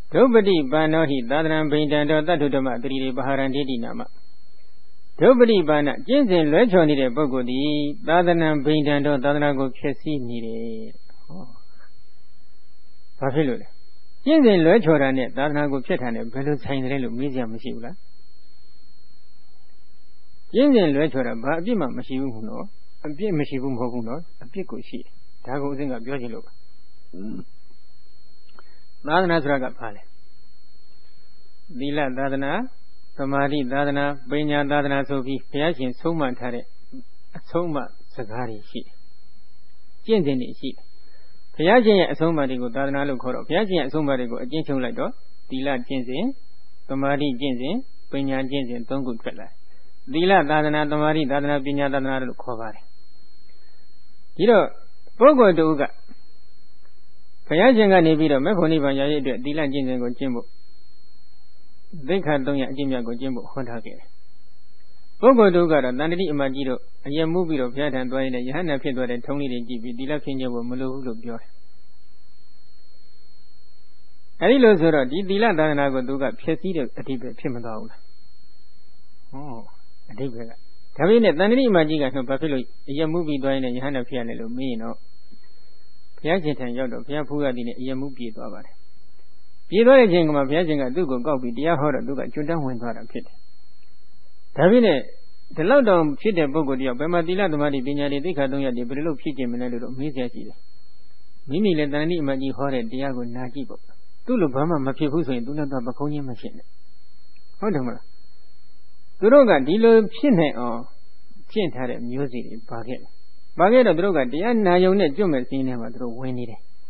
Dopati Bano hi Dadran Bindando Tatutama Tri Baharanditi Nama. Dopati Bana, Jinsin Lechoni de Bogodi, Dadran Bindando Dadrago Kesi Nire. Pafilud. Jinsin Lechorane, Dadrago Petane, Belu Sainrelu Museum Mishula. Jinsin Lechora, Babima Mashivuno, a bit Mashivum Hoguno, a Picoshi, Tago Zinga Biogilo. Dadana Draga Pale. Dila Dadana, Tamari Dadana, Benya Dadana Sofi, Piachin Soma Tare, Soma Sagari sheet. Jinsin sheet. Piachin Soma Digo Dadana Lucoro, Piachin Soma Digo, a Jinson Lado, Dila Jinsin, Tamari Jinsin, Benya Jinsin, Tongu Kala. Dila Dadana, Tamari Dadana, Benya Dadana Lucovari. You know, Bogo Duga. Payajanga Nebida, Meponi Vaya, Dila Jinsin go Jimbo. They can't do Jimia go Jimbo, Hotake. Bogo Duga, Nandi Imagiro, a young movie of Yat and Dwayne, Yana Pedro and Tony de Gibi, Dila Kenya, Mulu Joy. Arilo Zora, Dila Danago Duga, Pesi, a deep Pimadol. Oh, a deep. Having Nandi Magiga, no Buffalo, a young movie Dwayne and Yana Piano, me, no. Piaget Yodo, Piapua in a movie to our. Piedora Jingama Piaginga Dugo Gobi, Dia Hora Duga, Judan went on a pit. Davine, the London Pit and Bogodia, Bemadilla, the Madi Binyadi, Dicadonia, the Brillo Pigeon, and a little Mizzi. Mimi let Nani Magi Hora, Diago Nagibo. Tulu Bama Mapipuso and Duna Baconia machine. Hodama. Duroga, Dilo Pine or Chin had a music bargain. Bagheera Droga, the Anayone Jume cinema through Winnie.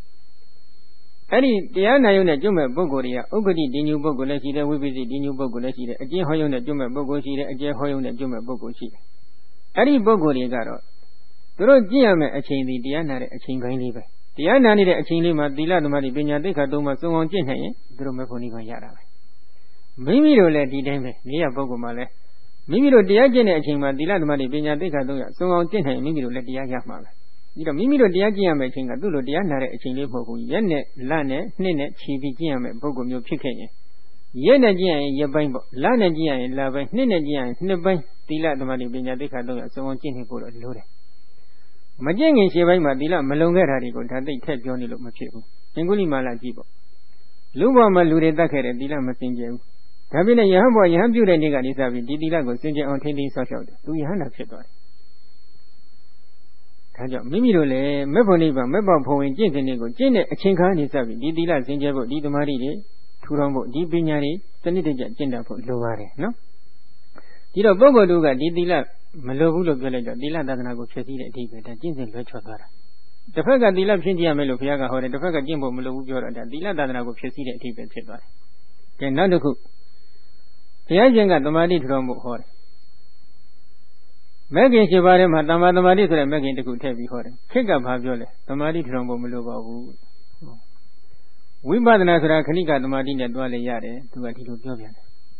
Any the Anayone Jume Bogoria, Ogodi, the new Bogolesi, we visit the new Bogolesi, a Jehoyone Jume Bogosi, a Jehoyone Jume Bogosi. Any Bogoria Garo. Dro Giame a chain the Diana a chain by liver. The Anna needed a chain lima, the Ladamadi Bina de Cadoma, so on Jinhay, Dromaponi Yara. Mimiro let the dame, near Bogomale. Mimiro Diagene Chima, the Ladmadi Bina de Cadoya, so on Jinhay, Mimiro let the Ayama. You know, Mimiro Diagia making a Dulo Diana a chain Bogu, Yene, Lane, Nene, Chibi Giam, Bogomio Picaye. Yena Gia, Yabambo, Lana Gia, Lava, Nene Gia, Nebai, the Ladmadi Bina de Cadoya, so on Jinhay for a Lure. Majang is Yabama, Dila, Malonga Harigo, that they tell Johnny Lomachibu, Anguli Malajibo. Luba Malure Dakar, Dila Messenger. Having a Yahamba Yahambu and Niganisavi, Didilago, Singer on Tending Social, do you have a Kaja, Mimile, Meboniva, Mebapo, and Jinnigo, Jin, a Chinkan is Savi, Didila, Singer, Didamari, Turambo, Dibinari, Sanitaja, Jinda for Lovare, no? Dida Bogo Duga, Didila, Malovulo Village, Dila Danago, Chesi, and Jinsen Vechotara. The Faga Dila Chindia Melopiaga, or the Faga Jimbo Melovura, Dila Danago, Chesi, and Tibet. Then not the cook. Piaginga the Madi Trombo Hore. Megan Shivarim had the Madi to make into good heavy hore. Kick up Haviola, the Madi Trombo Mulova. We bought the Nazara Kanika the Madina Dwale Yare to a little Jovian.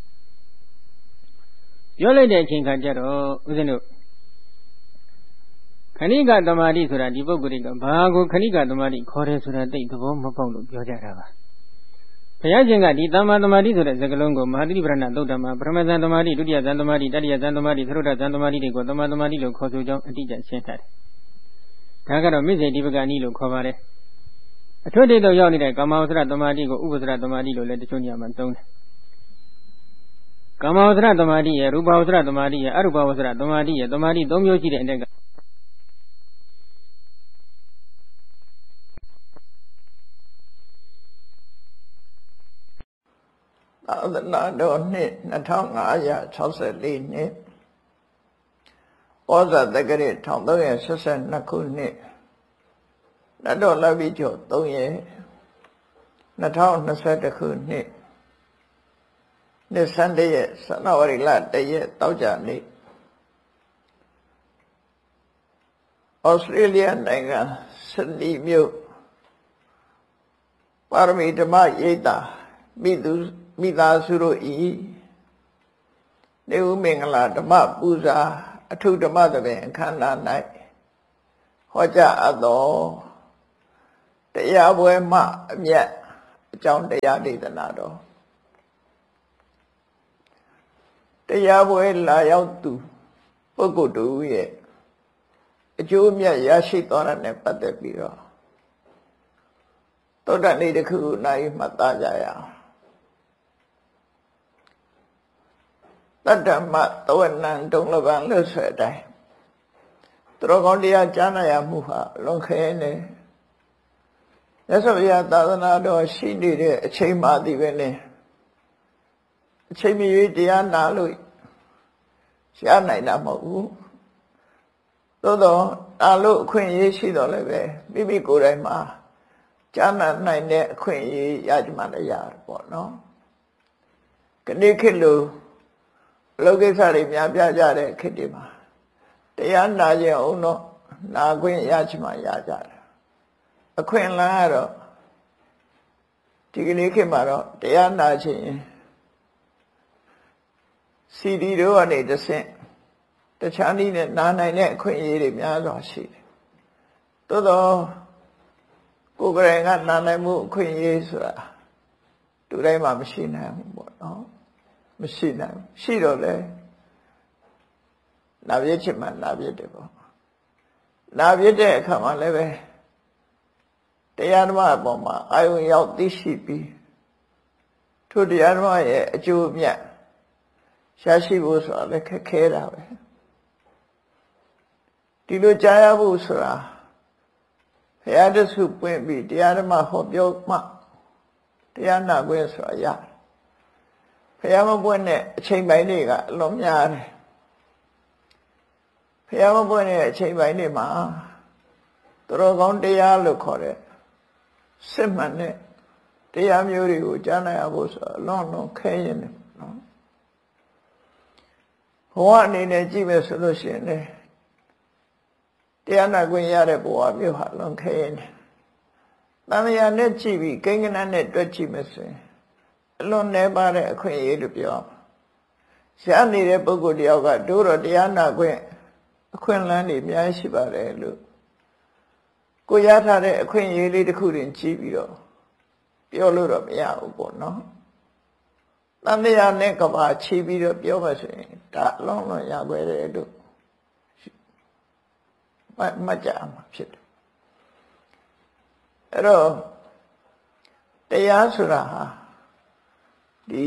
Yola de Chinkajaro, Uzeno Kanika the Madi to a Diboguriga, Bago Kanika the Madi, Kore to the date of Mopolo, Yojara. Payajanga, the Dama the Madi to the Zagalongo, Madi Brana, Dodama, Pramazan the Madi, Dudia Zandomadi, Dadia Zandomadi, Throda Zandomadi, Godama the Madi, Kosujo, and Tija Shentar. Tagaro Mise Divaganilo Covare. A 20 of Yoni, Kamautra the Madi, Ubra the Madi, let the Chunia Manton. Kamautra the Madi, Rubausra the Madi, Arubausra the Madi, the Madi, Domiochi and Dega. The Nado knit, Natanga, Chaucer Lee was at the great Tondoya Susan Nakuni. Nado Lavijo, Doye Natal Nasata Kuni. The Sunday, Sanawari lad, the yet Taujani Australia Nanga, Sunday Mew Parami Dama Yeta, Mida Suru E. New Mingala, the map Buza, a two the mother and Kana night. Hoja Ado, the Yahweh Ma, yet, အကြောင်းတရားဒေသနာတော်တရားပွဲလာရောက်သူပုဂ္ဂိုလ်တို့ရဲ့အကျိုးအမြတ်ရရှိသွားတာနဲ့ပတ်သက်ပြီးတော့သောတနေ့တစ်ခုနိုင်မှတ်သားကြရအောင်တတ္တမသဝနံဒုံလပံလို့ဆိုတဲ့အတိုင်းသူတော်ကောင်းတရားကြားနာရမှုဟာလွန်ခဲနေမြတ်စွာဘုရားသာသနာတော်ရှိနေတဲ့အချိန်မှဒီပဲလေအချိန်မရွေးတရားနာလို့ရနိုင်တာမဟုတ်ဘူးသို့တော့နာလို့အခွင့်အရေးရှိတော့လည်းပဲမိမိကိုယ်တိုင်မှာကြားနာနိုင်တဲ့အခွင့်အရေးရကြမှလည်းရတယ်ပေါ့နော်ခဏခေတ်လို့လောကိစ္စတွေများပြကြတဲ့ခေတ်တွေမှာတရားနာခြင်းအောင်တော့နာခွင့်ရချင်မှရကြတယ်အခွင့်အလမ်းကတော့ဒီကနေ့ခေတ်မှာတော့တရားနာခြင်းစီဒီတို့ကနေတဆင့်တခြားနည်းနဲ့နာနိုင်တဲ့အခွင့်အရေးတွေများစွာရှိတယ်သို့တော့ကိုယ်ကလေးကနာနိုင်မှုအခွင့်အရေးဆိုတာသူတိုင်းမှာမရှိနိုင်ဘူးပေါ့နော်မရှိနိုင်ဘူးရှိတော့လေနာပြစ်ချင်မှနာပြစ်တယ်ပေါ့နာပြစ်တဲ့အခါမှာလည်းပဲတရားဓမ္မအပေါ်မှာအာယုံရောက်သိရှိပြီးထိုတရားဓမ္မရဲ့အကျိုးအမြတ်ရှားရှိဖို့ဆိုတာလည်းခက်ခဲတာပဲဒီလိုကြားရဖို့ဆိုတာဘုရားတဆုပွင့်ပြီးတရားဓမ္မဟောပြောမှတရားနာခွင့်ဆိုတာရတယ်ဘုရားမပွင့်တဲ့အချိန်ပိုင်းတွေကအလွန်များတယ်ဘုရားမပွင့်တဲ့အချိန်ပိုင်းတွေမှာသူတော်ကောင်းတရားလို့ခေါ်တဲ့စစ်မှန်တဲ့တရားမျိုးတွေကိုကြားနာရဖို့ဆိုတာအလွန်ခဲရင်တယ်နော်ဘဝအနေနဲ့ကြည့်မယ်ဆိုလို့ရှိရင်လည်းတရားနာခွင့်ရတဲ့ဘဝမျိုးဟာလွန်ခဲရင်တယ်တန်မြာနဲ့ကြည့်ပြီးကိန်းကနနဲ့တွက်ကြည့်မယ်ဆိုရင်အလွန်နှဲပါတဲ့အခွင့်အရေးလို့ပြောရနေတဲ့ပုဂ္ဂိုလ်တယောက်ကတို့တော့တရားနာခွင့်အခွင့်အလမ်းတွေအများကြီးရှိပါတယ်လို့ကိုရထားတဲ့အခွင့်အရေးလေးတစ်ခုတွင်ကြည့်ပြီးတော့ပြောလို့တော့မရဘူးပေါ့နော်တန်မြာနဲ့ကဘာချီပြီးတော့ပြောမှဆိုရင်ဒါအလုံးလုံးရခွဲတယ်လို့မှတ်ကြမှာဖြစ်တယ်အဲ့တော့တရားဆိုတာဟာဒီ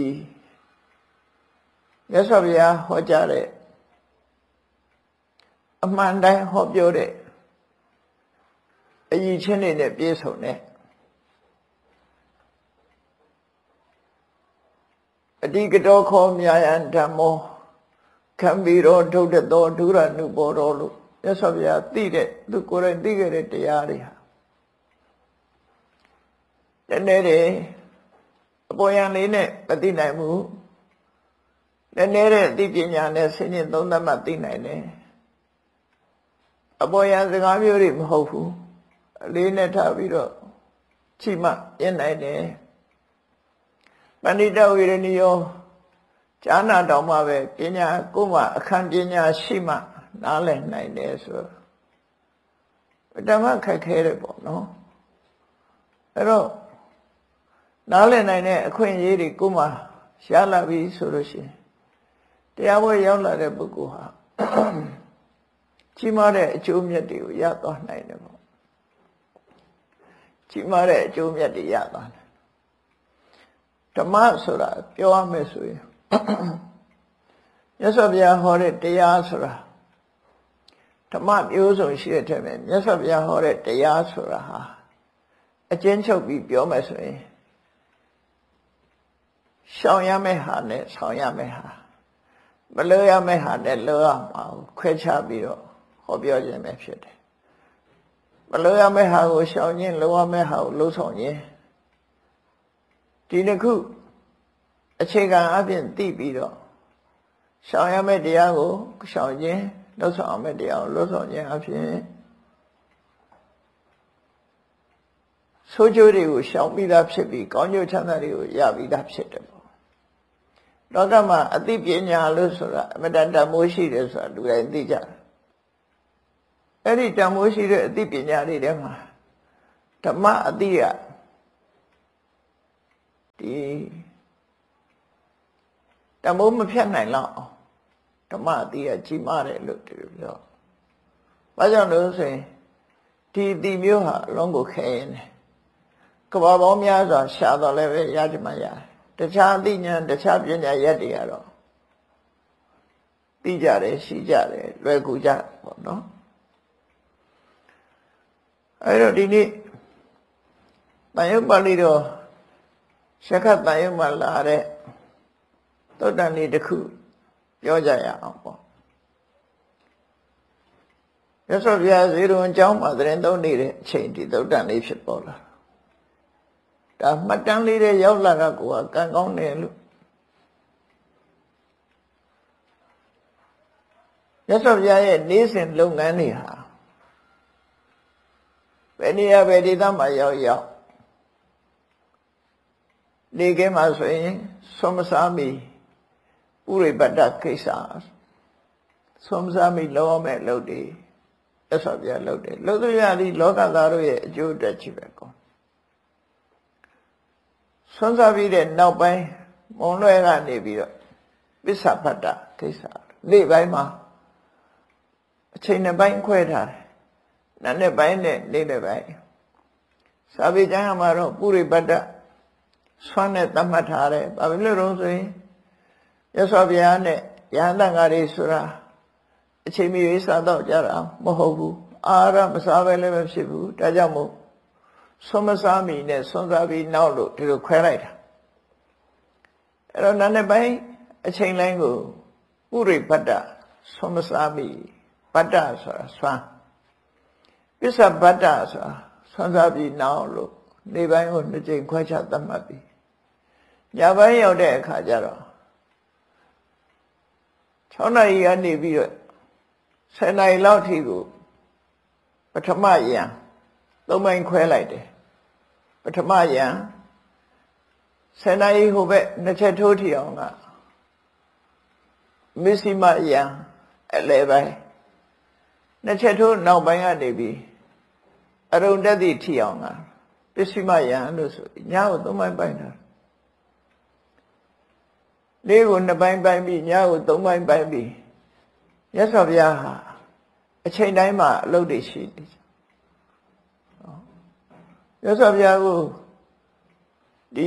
မြတ်စွာဘုရားဟောကြားတဲ့အမှန်တိုင်းဟောပြောတဲ့အရည်ချင်းတွေနဲ့ပြည့်စုံတဲ့အတိကတောခောမြာယံဓမ္မောခံပြီးတော့ထုတ်တဲ့သောဒုရနုဘောတော်လို့မြတ်စွာဘုရားသိတဲ့သူကိုယ်တိုင်သိခဲ့တဲ့တရားတွေဟာတနေ့တည်းအပေါ်ယံလေးနဲ့မသိနိုင်ဘူးနည်းနည်းတဲ့အသိပညာနဲ့ဆင်းရဲသုံးသပ်မှသိနိုင်တယ်အပေါ်ယံစကားမျိုးတွေမဟုတ်ဘူးအလေးနဲ့ထားပြီးတော့ချိမှပြနိုင်တယ်ပဏိတဝေရဏီယောဈာနာတော်မှာပဲပညာကိုယ်မှာအခန့်ပညာရှိမှနားလည်နိုင်တယ်ဆိုဓမ္မခက်ခဲတယ်ပေါ့နော်အဲ့တော့နားလည်နိုင်တဲ့အခွင့်အရေးတွေကိုယ်မှာရလာပြီဆိုလို့ရှိရင်တရားပွဲရောက်လာတဲ့ပုဂ္ဂိုလ်ဟာကြီးမားတဲ့အကျိုးမြတ်တွေကိုရသွားနိုင်တယ်ပေါ့ကြီးမားတဲ့အကျိုးမြတ်တွေရသွားတယ်ဓမ္မဆိုတာပြောရမယ်ဆိုရင်မြတ်စွာဘုရားဟောတဲ့တရားဆိုတာဓမ္မမျိုးစုံရှိတဲ့ထဲမှာမြတ်စွာဘုရားဟောတဲ့တရားဆိုတာဟာအကျဉ်းချုပ်ပြီးပြောမယ်ဆိုရင်ရှောင်ရမယ့်ဟာနဲ့ဆောင်ရမယ့်ဟာမလို့ရမယ့်ဟာနဲ့လို့ရမှာခွဲခြားပြီးတော့ဟောပြောခြင်းပဲဖြစ်တယ်မလို့ရမယ့်ဟာကိုရှောင်ခြင်းလို့ရမယ့်ဟာကိုလို့ဆောင်ခြင်းဒီတစ်ခုအခြေခံအပြင်သိပြီးတော့ရှောင်ရမယ့်တရားကိုရှောင်ခြင်းလှုပ်ဆောင်ရမယ့်တရားကိုလှုပ်ဆောင်ခြင်းအပြင်ဆိုးကျိုးတွေကိုရှောင်ပြီးသားဖြစ်ပြီးကောင်းကျိုးချမ်းသာတွေကိုရပြီးသားဖြစ်တယ်ပေါ့လောကမှာအသိပညာလို့ဆိုတာအမတန်တန်မိုးရှိတယ်ဆိုတာလူတိုင်းသိကြတယ်အဲ့ဒီတန်မိုးရှိတဲ့အသိပညာတွေထဲမှာဓမ္မအသိကဒီတမိုးမဖြတ်နိုင်လောက်ဓမ္မအတိအကြီးမားတယ်လို့ဒီလိုပြောဘာကြောင့်လို့ဆိုရင်ဒီအတိမျိုးဟာအလုံးကိုခဲရင်တယ်ကဘာပေါင်းများစွာရှာတော့လည်းပဲရကြမှာရတယ်တခြားအသိဉာဏ်တခြားပညာရက်တွေကတော့သိကြတယ်ရှိကြတယ်လွယ်ကူကြပေါ့နော်အဲ့တော့ဒီနေ့တန်ရုပ်ပါဠိတော်ရှခတ်တန်ရုပ်မှာလာတဲ့သုတ်တန်လေးတစ်ခုပြောကြရအောင်ပေါ့ရသော်ဗျာဇေရုံအကြောင်းမှာသတင်းသုံးနေတဲ့အချိန်ဒီသုတ်တန်လေးဖြစ်ပေါ်လာဒါမှတ်တမ်းလေးတွေရောက်လာတာကိုကံကောင်းတယ်လို့ရသော်ဗျာရဲ့နေ့စဉ်လုပ်ငန်းတွေဟာဘယ်နေရာဘယ်ဒေသမှာရောက်နေကင်းမှာဆိုရင်သွမစားမီဥရိပတ္တကိစ္စသွမစားမီလောမဲ့လုပ်တယ်ရသော်ဗျာလုပ်တယ်လုပ်သူရသည်လောကသားတို့ရဲ့အကျိုးအတွက်ကြီးပဲကောသွန်စားပြီးတဲ့နောက်ပိုင်းမုံလွဲကနေပြီးတော့ပစ္ဆပတ္တကိစ္စနေ့ပိုင်းမှာအချိန်နှစ်ပိုင်းခွဲထားတယ်နာနဲ့ပိုင်းနဲ့နေ့နဲ့ပိုင်းစာပေကျမ်းမှာတော့ပုရိပတ္တဆွမ်းနဲ့သတ်မှတ်ထားတယ်ဘာဖြစ်လို့လဲဆိုရင်ရသော်ဗျာနဲ့ယဟန်တန်ဃာတွေဆိုတာအချိန်မီရေးစားတော့ကြတာမဟုတ်ဘူးအာရမစားပဲလည်းမဖြစ်ဘူးဒါကြောင့်မို့သွမစားမီနဲ့သွန်စားပြီးနောက်လို့ဒီလိုခွဲလိုက်တာအဲ့တော့နာနဲ့ပိုင်းအချိန်တိုင်းကိုပုရိပတ္တသွမစားမီပတ္တဆိုတာဆွမ်းပစ္ဆပတ္တဆိုတာသွန်စားပြီးနောက်လို့နေပိုင်းကိုနှစ်ကြိမ်ခွဲခြားသတ်မှတ်ပြီးညပိုင်းရောက်တဲ့အခါကျတော့6နာရီကနေပြီးတော့10နာရီလောက်ထိကိုပထမယံ3ပိုင်းခွဲလိုက်တယ်ပထမယံ10နာရီဟိုဘက်နှစ်ချက်ထိုးထီအောင်ကမစ္စည်းမယံအလဲပိုင်းနှစ်ချက်ထိုးနောက်ပိုင်းကနေပြီးအရုံတက်သည့်ထီအောင်ကပစ္စည်းမယံလို့ဆိုညကို3ပိုင်းပိုင်းတာနေ့ကို2ပိုင်းပိုင်းပြီးညကို3ပိုင်းပိုင်းပြီးမြတ်စွာဘုရားဟာအချိန်တိုင်းမှာအလုပ်တွေရှိတယ်မြတ်စွာဘုရားကိုဒီ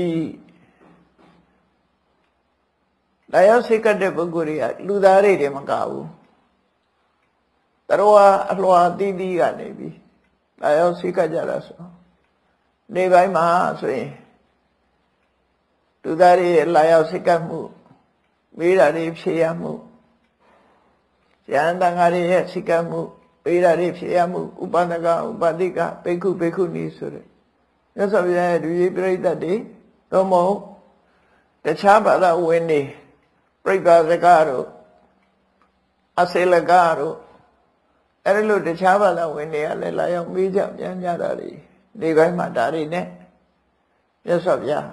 လာရောက်စိတ်ကတဲ့ပုဂ္ဂိုလ်တွေကလူသားတွေမကဘူးတရဝအလွှာတီးတီးကနေပြီးလာရောက်စိတ်ကကြတာဆိုနေပိုင်းမှာဆိုရင်လူသားတွေလာရောက်စိတ်ကမှုမေးတာတွေဖြေရမှုယဟန်တန်ဃာတွေရဲ့စိတ်ကမှုမေးတာတွေဖြေရမှုဥပဒကဥပတိကဘိက္ခုဘိက္ခုနီဆိုတဲ့မြတ်စွာဘုရားရဲ့လူကြီးပြိဿတ်တွေတော့မဟုတ်တခြားဘာသာဝင်တွေပြိဿကတို့အစေလကတို့အဲ့လိုတခြားဘာသာဝင်တွေကလည်းလာရောက်မေးကြပြန်ကြတာတွေဒီဘက်မှာဒါတွေနဲ့မြတ်စွာဘုရား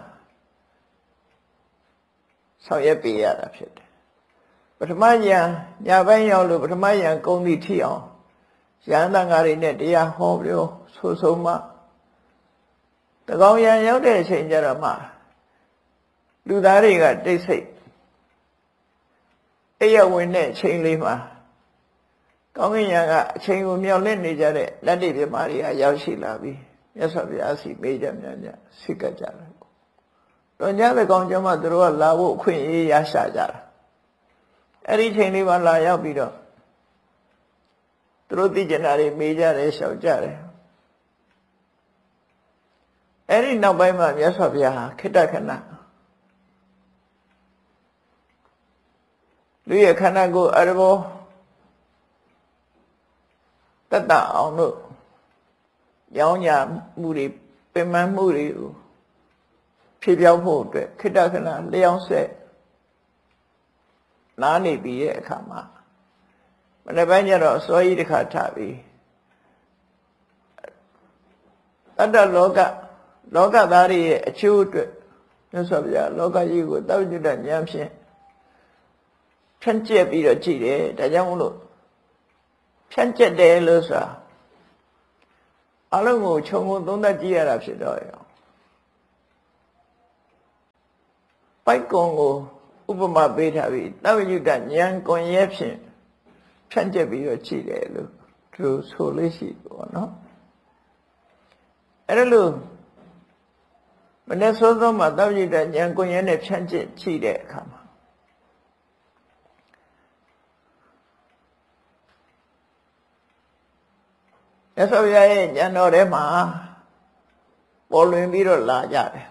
ဆောင်ရွက်ပေးရတာဖြစ်တယ်ပထမယံညပိုင်းရောက်လို့ပထမယံကုံသည့်ထိအောင်ယဟန်တန်ဃာတွေနဲ့တရားဟောပြောဆိုဆုံးမှတကောင်ယံရောက်တဲ့အချိန်ကျတော့မှလူသားတွေကတိတ်ဆိတ်အဲ့ရဝင်တဲ့အချိန်လေးမှာကောင်းကင်ယံကအချိန်ကိုမြောက်လင့်နေကြတဲ့လက်တွေပြမာတွေကရောက်ရှိလာပြီမြတ်စွာဘုရားစီမေးကြများများစိတ်ကကြတယ်တော့ညတဲ့ကောင်ကျမှသူတို့ကလာဖို့အခွင့်အရေးရရှာကြတာအဲ့ဒီချိန်လေးမှာလာရောက်ပြီးတော့သူတို့သိကျင်တာတွေမေးကြတယ်ရှောက်ကြတယ်အဲ့ဒီနောက်ပိုင်းမှာမြတ်စွာဘုရားဟာခိတ္တခဏလူရဲ့ခန္ဓာကိုယ်အရဘောတတ်တအောင်လို့ရောင်းညာမှုတွေပင်ပန်းမှုတွေကိုဖြည့်ပြောင်းဖို့အတွက်ခိတ္တခဏလျောင်းဆက်နားနေပြီးရဲ့အခါမှာမနေ့ပိုင်းကျတော့အစောကြီးတစ်ခါထပြီးတတ္တလောကသားတွေရဲ့အကျိုးအတွက်မြတ်စွာဘုရားလောကကြီးကိုတောက်ကျွတ်တဲ့ဉာဏ်ဖြင့်ဖြန့်ကျက်ပြီးတော့ကြည့်တယ်ဒါကြောင့်မို့လို့ဖြန့်ကျက်တယ်လို့ဆိုတာအလုံးကိုခြုံငုံသုံးသပ်ကြည့်ရတာဖြစ်တော့ရောပိုက်ကွန်ကိုဥပမာပေးထားပြီးသဗ္ဗညုတဉာဏ်ကွန်ရဲ့ဖြင့်ဖြန့်ကျက်ပြီးတော့ကြည့်တယ်လို့သူဆိုလို့ရှိပေါ့နော်အဲ့လိုမနေ့စောစောမှာသဗ္ဗညုတဉာဏ်ကွန်ရဲ့နဲ့ဖြန့်ကျက်ကြည့်တဲ့အခါမှာမြတ်စွာဘုရားရဲ့ဉာဏ်တော်ထဲမှာပေါ်လွင်ပြီးတော့လာကြတယ်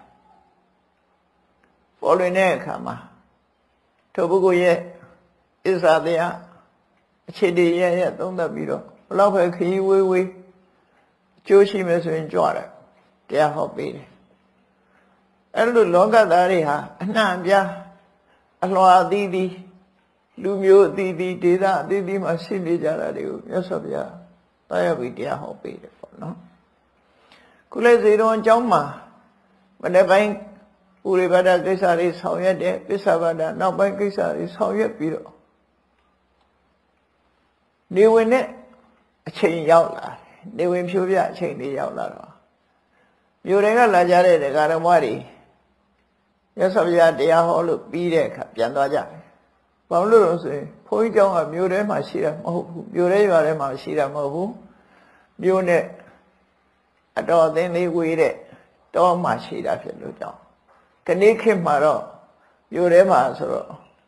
ပေါ်လွင်တဲ့အခါမှာထိုပုဂ္ဂိုလ်ရဲ့အစ္ဆာတရားအခြေတည်ရဲ့သုံးသပ်ပြီးတော့ဘလောက်ပဲခရီးဝေးဝေးကျိုးရှိမယ်ဆိုရင်ကြွတယ်တရားဟောပေးတယ်အဲ့လိုလောကသားတွေဟာအနှံ့ပြားအလွှာအသီးသီးလူမျိုးအသီးသီးဒေသအသီးသီးမှာရှိနေကြတာတွေကိုမြတ်စွာဘုရားတရားပြီးတရားဟောပေးတယ်ပေါ့နော်ခုလေဇေတော်အကြောင်းမှာမနေ့ပိုင်းဥရိပါဒကိစ္စတွေဆောင်ရွက်တယ်ပစ္ဆဝဒနောက်ပိုင်းကိစ္စတွေဆောင်ရွက်ပြီးတော့နေဝင်နဲ့အချိန်ရောက်လာတယ်နေဝင်ဖြိုးပြအချိန်တွေရောက်လာတော့မြို့တွေကလာကြတဲ့ဒကာတော်မတွေရသော်ပြတရားဟောလို့ပြီးတဲ့အခါပြန်သွားကြတယ်ဘာလို့လဲဆိုရင်ဘုန်းကြီးကျောင်းကမြို့ထဲမှာရှိတာမဟုတ်ဘူးမြို့ထဲရွာထဲမှာရှိတာမဟုတ်ဘူးမြို့နဲ့အတော်အသင်းလေးဝေးတဲ့တောမှာရှိတာဖြစ်လို့ကြောင်းခဏခေတ်မှာတော့မြို့ထဲမှာဆိုတော့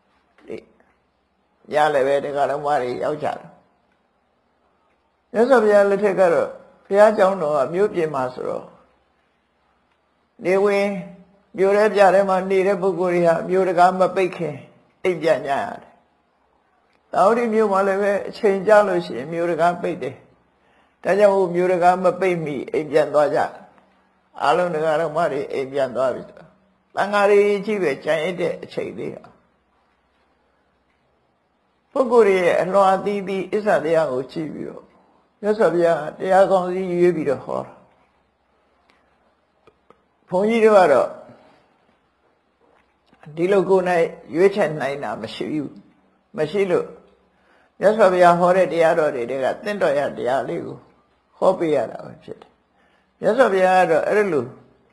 ညလည်းပဲဒကာတော်မတွေရောက်ကြတယ်မြတ်စွာဘုရားလက်ထက်ကတော့ဘုရားကျောင်းတော်ကမြို့ပြင်မှာဆိုတော့နေဝင်မြို့ထဲပြထဲမှာနေတဲ့ပုဂ္ဂိုလ်တွေဟာမြို့တကာမပိတ်ခင်အိပ်ပြန်ကြရတယ်။သာဝတိမြို့မှာလည်းပဲအချိန်ကြာလို့ရှိရင်မြို့တကာပိတ်တယ်။ဒါကြောင့်မြို့တကာမပိတ်မီအိပ်ပြန်သွားကြ။အားလုံးဒကာတော်မတွေအိပ်ပြန်သွားပြီ။တန်ဃာတွေကြီးပဲကြံရတဲ့အချိန်လေးဟာပုဂ္ဂိုလ်ရဲ့အလွန်အသီးသီးအစ္ဆတရားကိုကြည့်ပြီးတော့မြတ်စွာဘုရားတရားကောင်းစီရွေးပြီးတော့ဟောတာဘုန်းကြီးတို့ကတော့ဒီလိုကိုယ်၌ရွေးချယ်နိုင်တာမရှိဘူးမရှိလို့မြတ်စွာဘုရားဟောတဲ့တရားတော်တွေကတင့်တော်ရတရားလေးကိုဟောပေးရတာပဲဖြစ်တယ်မြတ်စွာဘုရားကတော့အဲ့လို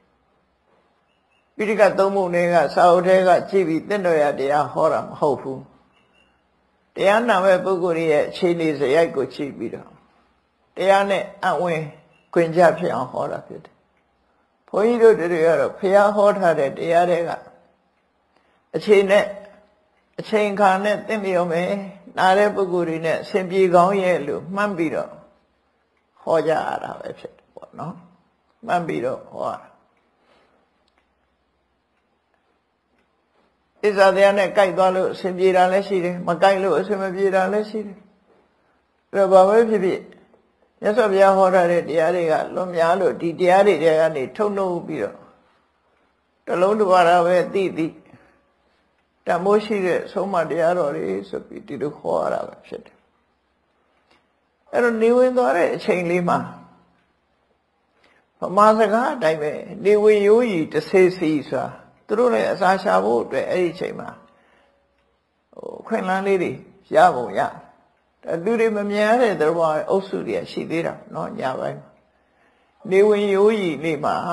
ပိဋကသုံးပုံတွေကစာအုပ်ထဲကကြည့်ပြီးတင့်တော်ရတရားဟောတာမဟုတ်ဘူးတရားနာမဲ့ပုဂ္ဂိုလ်ရဲ့အခြေအနေစရိုက်ကိုကြည့်ပြီးတော့တရားနဲ့အဝင်ခွင့်ကြဖြစ်အောင်ဟောတာဖြစ်တယ်ဘုန်းကြီးတို့တွေကတော့ဘုရားဟောထားတဲ့တရားတွေကအချိန်ခါနဲ့သိလျော်မယ်နားတဲ့ပုဂ္ဂိုလ်တွေနဲ့အစဉ်ပြေကောင်းရဲ့လို့မှန်းပြီးတော့ဟောကြရတာပဲဖြစ်တယ်ပေါ့နော်မှန်းပြီးတော့ဟောရတာဣဇာတရားနဲ့ကြိုက်သွားလို့အစဉ်ပြေတာလည်းရှိတယ်မကြိုက်လို့အစဉ်မပြေတာလည်းရှိတယ်အဲ့တော့ဘာပဲဖြစ်ဖြစ်မြတ်စွာဘုရားဟောထားတဲ့တရားတွေကလွန်များလို့ဒီတရားတွေကနေထုတ်နှုတ်ပြီးတော့တလုံးတစ်ပါးပဲသိတမိုးရှိတဲ့ဆုံးမတရားတော်တွေဆိုပြီးဒီလိုခေါ်ရတာပဲဖြစ်တယ်အဲ့တော့နေဝင်သွားတဲ့အချိန်လေးမှာဗမာစကားအတိုင်းပဲနေဝင်ရိုးကြီးတစ်ဆေးစီဆိုတာသူတို့လည်းအစာရှာဖို့အတွက်အဲ့ဒီအချိန်မှာခွင့်လန်းလေးတွေရပုံရလူတွေမမြင်ရတဲ့သဘောအုပ်စုတွေရှိသေးတာเนาะညပိုင်းနေဝင်ရိုးကြီးလေးမှာ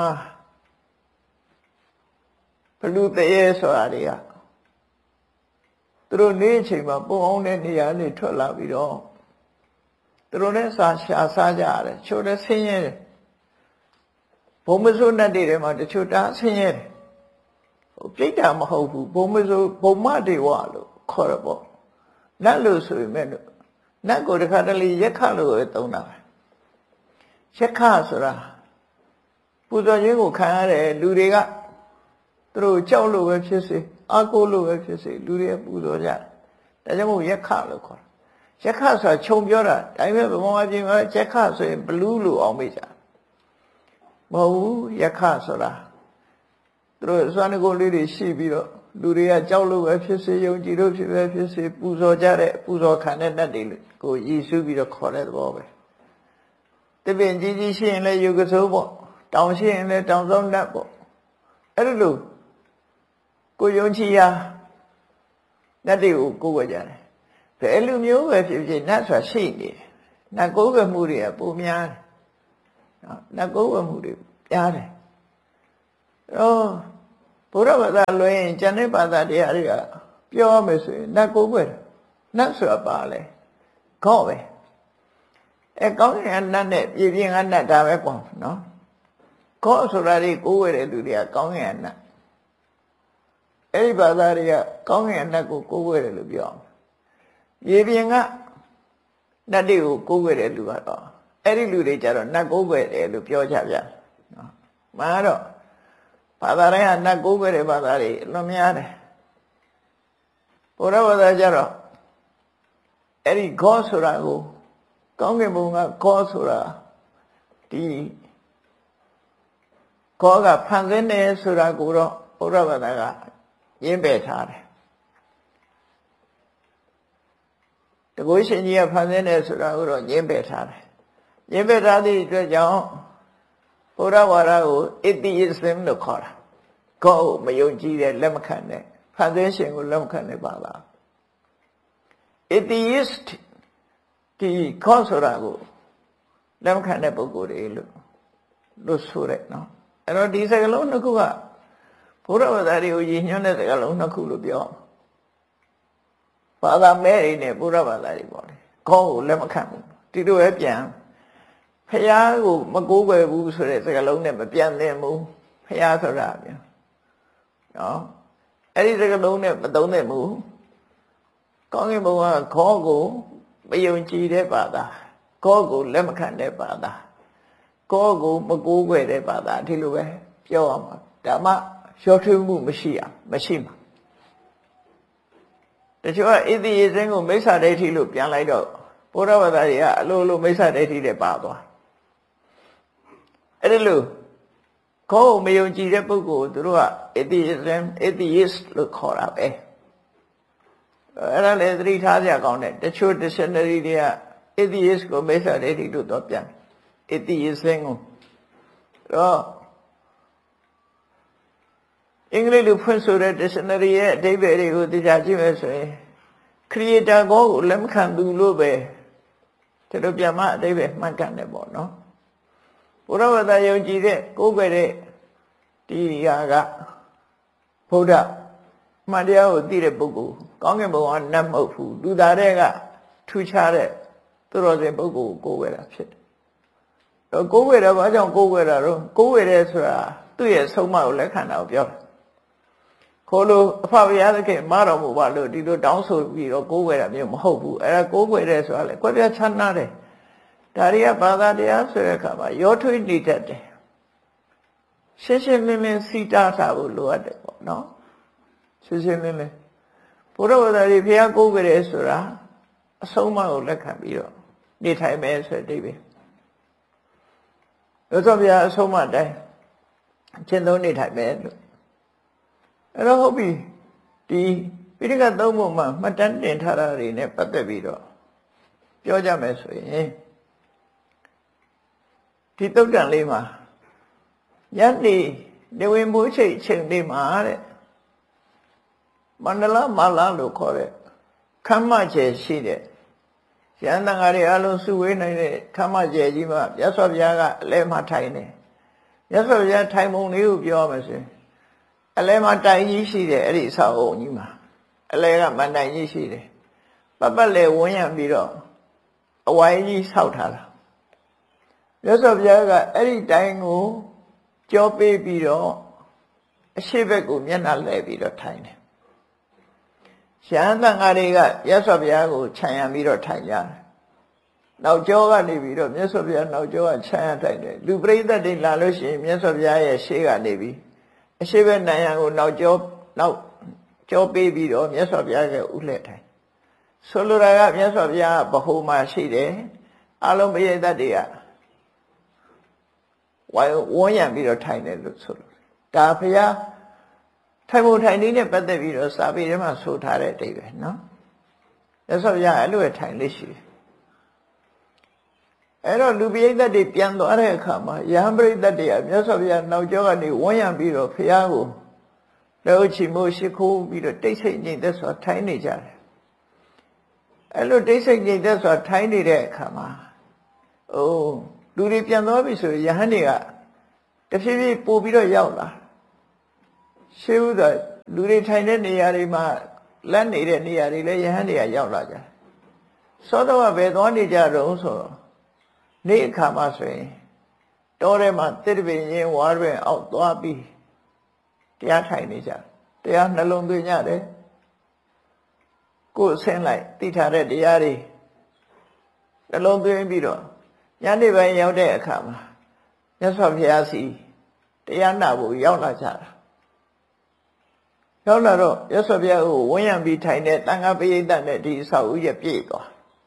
ဘလူတရေဆိုတာတွေကသူတို့နေ့အချိန်မှာပုံအောင်တဲ့နေရာနေထွက်လာပြီးတော့သူတို့လည်းစားရှာစားကြရတယ်ချို့လည်းဆင်းရဲတယ်ဘုံမစိုးနဲ့တွေထဲမှာတချို့တာဆင်းရဲတယ်ပြိတ္တာမဟုတ်ဘူးဘုံမစိုးဘုံမတေဝလို့ခေါ်ရပေါ့နတ်လို့ဆိုရင်မဲ့နတ်ကိုတခါတလေရက်ခလို့ပဲသုံးတာပဲရက်ခဆိုတာပူဇော်ခြင်းကိုခံရတဲ့လူတွေကသူတို့ကြောက်လို့ပဲဖြစ်စေအာကိုလို့ပဲဖြစ်စေလူတွေပူဇော်ကြတယ်ဒါကြောင့်မို့ရက်ခလို့ခေါ်တာရက်ခဆိုတာခြုံပြောတာဒါပေမဲ့ဗမာပြည်မှာရက်ခဆိုရင်ဘလူးလို့အောင်မေးကြမဟုတ်ဘူးရက်ခဆိုတာသူတို့စွမ်းကိုလေးတွေရှိပြီးတော့လူတွေကကြောက်လို့ပဲဖြစ်စေယုံကြည်လို့ဖြစ်စေပူဇော်ကြတဲ့ပူဇော်ခံတဲ့နတ်တွေကိုရည်စူးပြီးတော့ခေါ်တဲ့သဘောပဲတပင်ကြီးကြီးရှိရင်လည်းယုတ်ကစိုးပေါ့တောင်ရှိရင်လည်းတောင်စောင်းနတ်ပေါ့အဲ့လိုကိုယုံကြည်ရာနတ်တွေကိုကိုးကွယ်ကြတယ်ဘယ်လိုမျိုးပဲဖြစ်ဖြစ်နတ်ဆိုတာရှိနေတယ်နတ်ကိုးကွယ်မှုတွေကပုံများတယ်နော်နတ်ကိုးကွယ်မှုတွေပြားတယ်ဘုရားဘာသာလွင်ကျန်တဲ့ဘာသာတရားတွေကပြောမယ်ဆိုရင်နတ်ကိုးကွယ်တယ်နတ်ဆိုတာပါလေခေါ့ပဲကောင်းကင်နတ်နဲ့ပြည်ပြင်းကနတ်ဒါပဲပေါ့နော်ခေါ့ဆိုတာတွေကိုးကွယ်တဲ့လူတွေကကောင်းကင်နတ်အဲ့ဒီဘာသာတွေကကောင်းကင်နတ်ကိုကိုးကွယ်တယ်လို့ပြောအောင်ပြည်ပြင်းကနတ်တွေကိုကိုးကွယ်တဲ့လူကတော့အဲ့ဒီလူတွေကြတော့နတ်ကိုးကွယ်တယ်လို့ပြောကြပြန်နော်မှန်တော့ဘာသာတိုင်းကနတ်ကိုးကွယ်တဲ့ဘာသာတွေလွန်များတယ်ဘုရားဘာသာကြတော့အဲ့ဒီခေါ်ဆိုတာကိုကောင်းကင်ဘုံကခေါ်ဆိုတာဒီခေါ်ကဖန်ဆင်းတယ်ဆိုတာကိုတော့ဘုရားဘာသာကရင်းပယ်ထားတယ်တကုရှင်ကြီးကဖန်ဆင်းတယ်ဆိုတာကိုတော့ရင်းပယ်ထားတယ်ရင်းပယ်ထားသည့်အတွက်ကြောင့်ဘုရားဝါဒကို atheism လို့ခေါ်တာကိုယ်မယုံကြည်တဲ့လက်မခံတဲ့ဖန်ဆင်းရှင်ကိုလက်မခံတဲ့ဘာသာ atheist ဒီခေါ်ဆိုတာကိုလက်မခံတဲ့ပုဂ္ဂိုလ်တွေလို့ဆိုရဲနော်အဲ့တော့ဒီစကားလုံးနှစ်ခုကဘုရားဘာသာတွေကိုရည်ညွှန်းတဲ့စကားလုံးနှစ်ခုလို့ပြောဘာသာမဲတွေနဲ့ဘုရားဘာသာတွေပေါ့လေခေါ်ကိုလက်မခံဘူးဒီလိုပဲပြန်ဖះကိုမကိုးကွယ်ဘူးဆိုတဲ့စကားလုံးနဲ့မပြန်သင့်ဘူးဖះဆိုတာပြန်နော်အဲ့ဒီစကားလုံးနဲ့မသုံးသင့်ဘူးကောင်းကင်ဘုံကခေါ်ကိုမယုံကြည်တဲ့ဘာသာခေါ်ကိုလက်မခံတဲ့ဘာသာခေါ်ကိုမကိုးကွယ်တဲ့ဘာသာဒီလိုပဲပြောရမှာဒါမှရှော့ထွေးမှုမရှိမှာတချို့က atheism ကိုမိစ္ဆာဒိဋ္ဌိလို့ပြန်လိုက်တော့ဘုရားဘာသာတွေကအလိုမိစ္ဆာဒိဋ္ဌိတွေပါသွားအဲ့ဒီလိုခေါ်မယုံကြည်တဲ့ပုဂ္ဂိုလ်သူတို့က atheist လို့ခေါ်တာပဲအဲ့ဒါလည်းသတိထားကြကောင်းတယ်တချို့ dictionary တွေက atheist ကိုမိစ္ဆာဒိဋ္ဌိလို့တော့ပြန် atheism ကိုတော့အင်္ဂလိပ်လိုဖွင့်ဆိုတဲ့ dictionary ရဲ့အဓိပ္ပာယ်တွေကိုသိကြကြည့်မယ်ဆိုရင် creator ကိုလက်မခံသူလို့ပဲဒီလိုပြန်မှအဓိပ္ပာယ်မှန်ကန်တယ်ပေါ့နော်ဘုရားဘာသာယုံကြည်တဲ့ကိုးကွယ်တဲ့ဒီဟာကဘုရားမှန်တရားကိုသိတဲ့ပုဂ္ဂိုလ်ကောင်းကင်ဘုံကနတ်မဟုတ်ဘူးလူသားတွေကထူးခြားတဲ့သူတော်စင်ပုဂ္ဂိုလ်ကိုကိုးကွယ်တာဖြစ်တယ်တော့ကိုးကွယ်တာဘာကြောင့်ကိုးကွယ်တာတော့ကိုးကွယ်တယ်ဆိုတာသူ့ရဲ့ဆုံးမကိုလက်ခံတာကိုပြောတာခိုးလို့အဖဘုရားသခင်မတော်မူပါလို့ဒီလိုတောင်းဆိုပြီးတော့ကိုးကွယ်တာမျိုးမဟုတ်ဘူးအဲ့ဒါကိုးကွယ်တယ်ဆိုတာလေကွက်ပြချမ်းသာတယ်ဒါတွေကဘာသာတရားဆိုတဲ့အခါမှာရောထွေးနေတတ်တယ်ရှင်းရှင်းလင်းလင်းစီတာတာကိုလိုအပ်တယ်ပေါ့နော်ရှင်းရှင်းလင်းလင်းဘုရားဘာသာတွေဘုရားကိုးကွယ်တယ်ဆိုတာအဆုံးအမကိုလက်ခံပြီးတော့နေထိုင်မယ်ဆိုတဲ့အဓိပ္ပာယ်လို့ဆိုပြအဆုံးအမတိုင်းရှင်းသုံးနေထိုင်မယ်လို့အဲ့တော့ဟုတ်ပြီဒီပိဋကတ်သုံးပုံမှာမှတ်တမ်းတင်ထားတာတွေနဲ့ပတ်သက်ပြီးတော့ပြောကြမယ်ဆိုရင်ဒီသုတ်တန်လေးမှာညနေနေဝင်မိုးချိန်ချိန်လေးမှာတဲ့မန္တလမာလာလို့ခေါ်တဲ့ခမ်းမကျယ်ရှိတဲ့ရဟန်းတန်ဃာတွေအလုံးစုဝေးနိုင်တဲ့ခမ်းမကျယ်ကြီးမှာမြတ်စွာဘုရားကအလဲမှာထိုင်နေမြတ်စွာဘုရားထိုင်ပုံလေးကိုပြောမယ်ဆိုရင်အလဲမှာတိုင်ကြီးရှိတယ်အဲ့ဒီအဆောက်အုံကြီးမှာအလဲကမန်တိုင်ကြီးရှိတယ်ပတ်လဲဝန်းရံပြီးတော့အဝိုင်းကြီးဆောက်ထားတာမြတ်စွာဘုရားကအဲ့ဒီတိုင်ကိုကြောပေးပြီးတော့အရှိဘက်ကိုမျက်နှာလှည့်ပြီးတော့ထိုင်တယ်ရဟန်းတန်ဃာတွေကမြတ်စွာဘုရားကိုခြံရံပြီးတော့ထိုင်ကြတယ်နောက်ကျောကနေပြီးတော့မြတ်စွာဘုရားနောက်ကျောကခြံရံထိုင်တယ်လူပရိသတ်တွေလာလို့ရှိရင်မြတ်စွာဘုရားရဲ့ရှေ့ကနေပြီးအရှိဘက်နံရံကိုနောက်ကျောပေးပြီးတော့မြတ်စွာဘုရားကဥလှည့်ထိုင်ဆိုလိုတာကမြတ်စွာဘုရားဗဟိုမှာရှိတယ်အလုံးပရိသတ်တွေကဝန်းရံပြီးတော့ထိုင်တယ်လို့ဆိုလို့ဒါဘုရားထိုင်ဖို့ထိုင်နေနဲ့ပတ်သက်ပြီးတော့စာပေထဲမှာဆိုထားတဲ့အဓိပ္ပာယ်နော်မြတ်စွာဘုရားအဲ့လိုထိုင်လေးရှိတယ်အဲ့တော့လူပရိသတ်တွေပြန်သွားတဲ့အခါမှာယဟန်ပရိသတ်တွေကမြတ်စွာဘုရားနောက်ကျောကနေဝန်းရံပြီးတော့ဘုရားကိုလက်ချီမိုးရှိခိုးပြီးတော့တိတ်ဆိတ်ငြိမ်သက်စွာထိုင်နေကြတယ်အဲ့လိုတိတ်ဆိတ်ငြိမ်သက်စွာထိုင်နေတဲ့အခါမှာလူတွေပြန်သွားပြီဆိုရင်ယဟန်တွေကတဖြည်းဖြည်းပို့ပြီးတော့ရောက်လာရှေးဥစွာလူတွေထိုင်တဲ့နေရာတွေမှာလက်နေတဲ့နေရာတွေလည်းယဟန်တွေကရောက်လာကြတယ်စောတော့ဘယ်သွားနေကြတော့ဆိုတော့နေ့အခါမှဆိုရင်တောထဲမှာတစ်တပင်ရင်ဝါတွင်အောက်သွားပြီးတရားထိုင်နေကြတရားနှလုံးသွင်းကြတယ်ကိုယ်ဆင်းလိုက်သိထားတဲ့တရားတွေနှလုံးသွင်းပြီးတော့ညနေပိုင်းရောက်တဲ့အခါမှာမြတ်စွာဘုရားစီတရားနာဖို့ရောက်လာကြတာရောက်လာတော့မြတ်စွာဘုရားကိုဝန်းရံပြီးထိုင်တဲ့တန်ခါပရိသတ်နဲ့ဒီအဆောက်အဦရဲ့ပြည့်သွား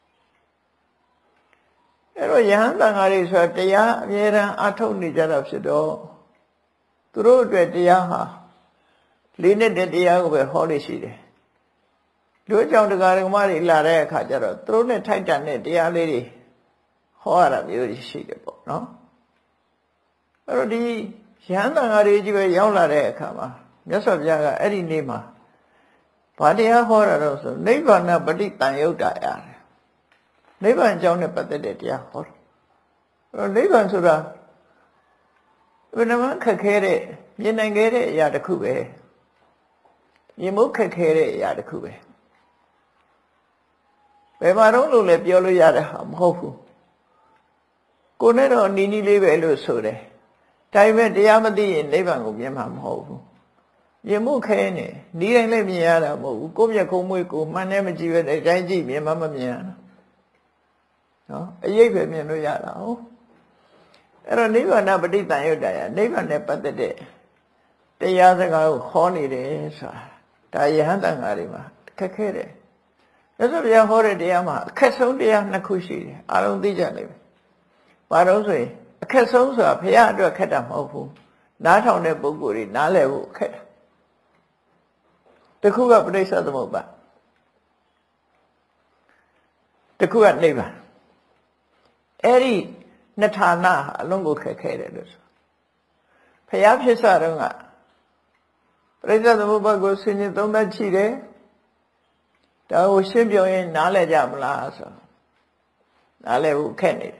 အဲ့တော့ယဟန်တန်ခါတွေဆိုတာတရားအမြဲတမ်းအထုတ်နေကြတာဖြစ်တော့သူတို့အတွက်တရားဟာလေးနဲ့တဲ့တရားကိုပဲဟောလို့ရှိတယ်လူအကြောင်းတရားဓမ္မတွေလာတဲ့အခါကျတော့သူတို့နဲ့ထိုက်တန်တဲ့တရားလေးတွေဟောရတာမျိုးရှိတယ်ပေါ့နော်အဲ့တော့ဒီယဟန်တန်ခါတွေကြီးပဲရောက်လာတဲ့အခါမှာမြတ်စွာဘုရားကအဲ့ဒီနေ့မှာဘာတရားဟောတာတော့ဆိုနိဗ္ဗာန်ပฏิတန်ယုတ်တာရတယ်နိဗ္ဗာန်အကြောင်းနဲ့ပတ်သက်တဲ့တရားဟောတယ်အဲ့တော့နိဗ္ဗာန်ဆိုတာဘယ်နှမခက်ခဲတဲ့မြင်နိုင်ခဲ့တဲ့အရာတစ်ခုပဲမြင်မှုခက်ခဲတဲ့အရာတစ်ခုပဲဘယ်မှာတော့လို့လဲပြောလို့ရတဲ့ဟာမဟုတ်ဘူးကိုယ်နဲ့တော့နီးနီးလေးပဲလို့ဆိုတယ်ဒါပေမဲ့တရားမသိရင်နိဗ္ဗာန်ကိုမြင်မှာမဟုတ်ဘူးမြင်မှုခဲနေနီးတိုင်းလည်းမြင်ရတာမဟုတ်ဘူးကိုယ့်မျက်ခုံးမွေးကိုမှန်နဲ့မကြည့်ပဲတိုင်းကြည့်မြင်မှမမြင်ရတာနော်အရေးပဲမြင်လို့ရတာဟုတ်အဲ့တော့နိဗ္ဗာန်ပฏิတန်ယုတ်တာရနိဗ္ဗာန်နဲ့ပတ်သက်တဲ့တရားစကားကိုဟောနေတယ်ဆိုတာဒါယဟန်တန်ဃာတွေမှာခက်ခဲတယ်မြတ်စွာဘုရားဟောတဲ့တရားမှာအခက်ဆုံးတရားနှစ်ခုရှိတယ်အားလုံးသိကြလိမ့်မယ်ဘာလို့ဆိုရင်အခက်ဆုံးဆိုတာဘုရားအတွက်ခက်တာမဟုတ်ဘူးနားထောင်တဲ့ပုဂ္ဂိုလ်တွေနားလည်ဖို့ခက်တာတစ်ခုကပဋိစ္စသမုပ္ပါတစ်ခုကနိဗ္ဗာန်အဲ့ဒီနှစ်ဌာနအလုံးကိုခက်ခဲတယ်လို့ဆိုဘုရားဖြစ်စတော့ကပဋိစ္စသမုပ္ပါကိုဆင်ញင်သုံးသပ်ကြည့်တယ်ဒါကိုရှင်းပြရင်နားလည်ကြမလားဆိုနားလည်ဖို့ခက်နေတယ်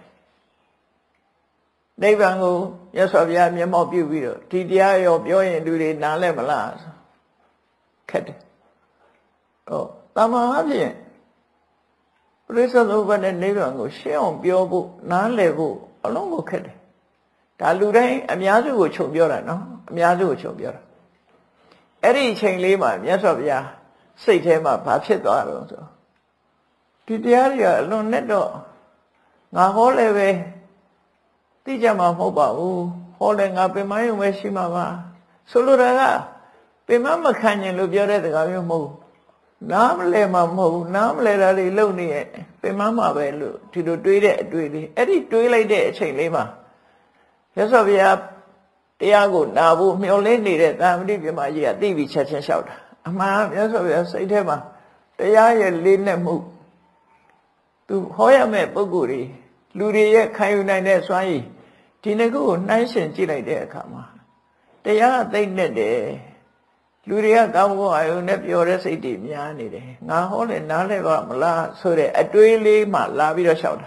နိဗ္ဗာန်ကိုမြတ်စွာဘုရားမျက်မှောက်ပြုပြီးတော့ဒီတရားရောပြောရင်လူတွေနားလည်မလားဆိုခက်တယ်ဟုတ်တမန်အဖြစ်ပရိစ္ဆေသမုပ္ပါဒ်နဲ့နိဗ္ဗာန်ကိုရှင်းအောင်ပြောဖို့နားလည်ဖို့အလုံးကိုခက်တယ်ဒါလူတိုင်းအများစုကိုခြုံပြောတာနော်အများစုကိုခြုံပြောတာအဲ့ဒီအချိန်လေးမှာမြတ်စွာဘုရားစိတ်ထဲမှာဘာဖြစ်သွားတော့ဆိုဒီတရားတွေကအလွန်နဲ့တော့ငါဟောလည်းပဲသိကြမှာမဟုတ်ပါဘူးဟောလည်းငါပင်မယုံပဲရှိမှာပါဆိုလိုတာကပင်မမခံရင်လို့ပြောတဲ့စကားမျိုးမဟုတ်နားမလဲမှာမဟုတ်ဘူးနားမလဲတာတွေလုံနေရဲ့ပင်မမှာပဲလို့ဒီလိုတွေးတဲ့အတွေ့လေးအဲ့ဒီတွေးလိုက်တဲ့အချိန်လေးမှာမြတ်စွာဘုရားတရားကိုနာဖို့မျှော်လင့်နေတဲ့သာမဏေပြမကြီးကသိပြီးချက်ချင်းလျှောက်တာအမှန်မြတ်စွာဘုရားစိတ်ထဲမှာတရားရဲ့လေးနဲ့မှုသူဟောရမယ့်ပုဂ္ဂိုလ်တွေလူတွေရဲ့ခံယူနိုင်တဲ့စွမ်းရည်ဒီနှစ်ခုကိုနှိုင်းယှဉ်ကြည့်လိုက်တဲ့အခါမှာတရားအသိနဲ့တယ်လူတွေကကောင်းကောင်းအာယုန်နဲ့ပြောတဲ့စိတ်တွေများနေတယ်ငါဟောလဲနားလဲပါမလားဆိုတဲ့အတွေးလေးမှလာပြီးတော့လျှောက်တာ